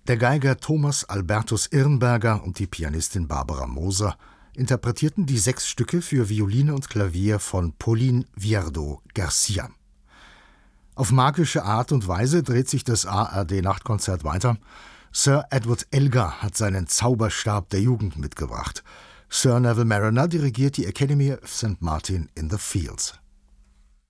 Der Geiger Thomas Albertus Irnberger und die Pianistin Barbara Moser interpretierten die 6 Stücke für Violine und Klavier von Pauline Viardot-Garcia. Auf magische Art und Weise dreht sich das ARD-Nachtkonzert weiter. Sir Edward Elgar hat seinen Zauberstab der Jugend mitgebracht. Sir Neville Marriner dirigiert die Academy of St. Martin in the Fields.